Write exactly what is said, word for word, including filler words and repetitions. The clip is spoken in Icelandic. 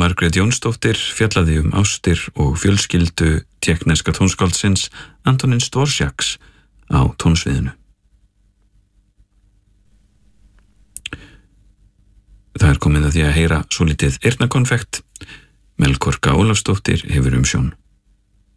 Margrét Jónsdóttir fjallaði um ástir og fjölskyldu tékkneska tónskáldsins Antonins Dvořáks á tónsviðinu. Það er komið að því að heyra svolítið eyrnakonfekt. Melkorka Ólafsdóttir hefur umsjón.